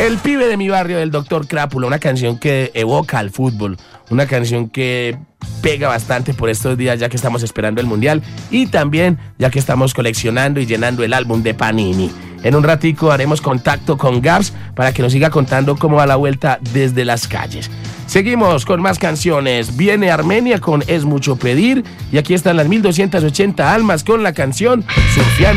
El pibe de mi barrio del Dr. Crápula, una canción que evoca al fútbol, una canción que pega bastante por estos días ya que estamos esperando el Mundial y también ya que estamos coleccionando y llenando el álbum de Panini. En un ratico haremos contacto con Gabs para que nos siga contando cómo va la vuelta desde las calles. Seguimos con más canciones. Viene Armenia con Es Mucho Pedir y aquí están las 1280 almas con la canción Surfeando.